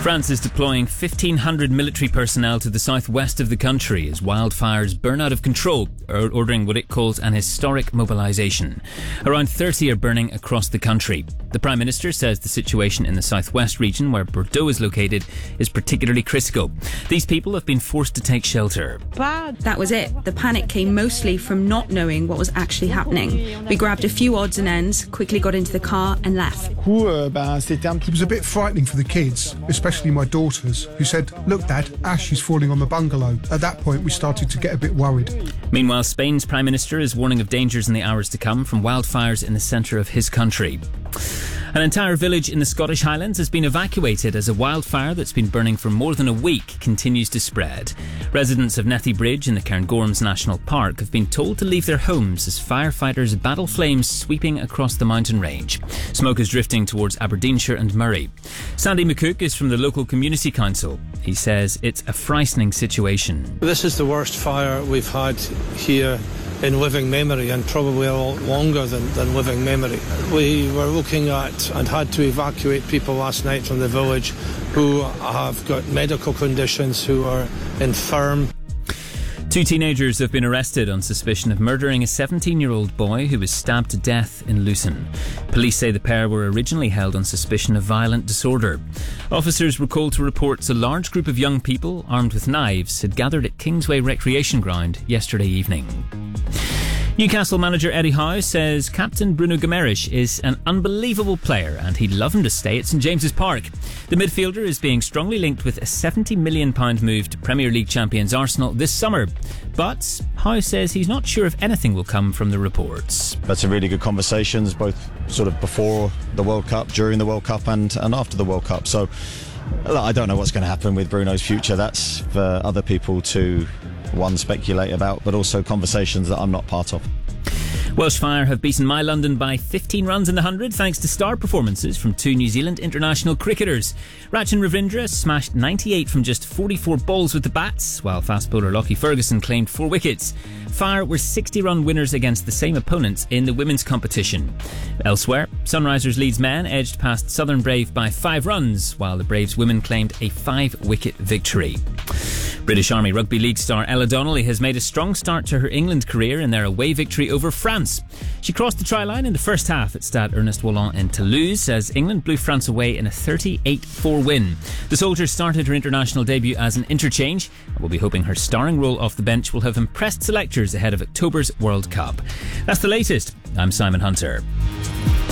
France is deploying 1,500 military personnel to the southwest of the country as wildfires burn out of control, ordering what it calls an historic mobilisation. Around 30 are burning across the country. The Prime Minister says the situation in the southwest region, where Bordeaux is located, is particularly critical. These people have been forced to take shelter. That was it. The panic came mostly from not knowing what was actually happening. We grabbed a few odds and ends, quickly got into the car and left. It was a bit frightening for the kids, especially my daughters, who said, "Look, Dad, ash is falling on the bungalow." At that point, we started to get a bit worried. Meanwhile, Spain's Prime Minister is warning of dangers in the hours to come from wildfires in the centre of his country. An entire village in the Scottish Highlands has been evacuated as a wildfire that's been burning for more than a week continues to spread. Residents of Nethy Bridge in the Cairngorms National Park have been told to leave their homes as firefighters battle flames sweeping across the mountain range. Smoke is drifting towards Aberdeenshire and Moray. Sandy McCook is from the local community council. He says it's a frightening situation. This is the worst fire we've had here in living memory, and probably a lot longer than living memory. We were looking at and had to evacuate people last night from the village who have got medical conditions, who are infirm. Two teenagers have been arrested on suspicion of murdering a 17-year-old boy who was stabbed to death in Lucerne. Police say the pair were originally held on suspicion of violent disorder. Officers were called to reports a large group of young people armed with knives had gathered at Kingsway Recreation Ground yesterday evening. Newcastle manager Eddie Howe says captain Bruno Guimaraes is an unbelievable player and he'd love him to stay at St James's Park. The midfielder is being strongly linked with a £70 million move to Premier League champions Arsenal this summer. But Howe says he's not sure if anything will come from the reports. That's some really good conversations, both sort of before the World Cup, during the World Cup and after the World Cup. So I don't know what's going to happen with Bruno's future. That's for other people to speculate about, but also conversations that I'm not part of. Welsh Fire have beaten My London by 15 runs in the 100 thanks to star performances from two New Zealand international cricketers. Rachin Ravindra smashed 98 from just 44 balls with the bats, while fast bowler Lockie Ferguson claimed 4 wickets. Fire were 60-run winners against the same opponents in the women's competition. Elsewhere, Sunrisers Leeds men edged past Southern Brave by 5 runs, while the Braves women claimed a 5-wicket victory. British Army Rugby League star Ella Donnelly has made a strong start to her England career in their away victory over France. She crossed the try line in the first half at Stade Ernest Wallon in Toulouse as England blew France away in a 38-4 win. The soldier started her international debut as an interchange and will be hoping her starring role off the bench will have impressed selectors ahead of October's World Cup. That's the latest. I'm Simon Hunter.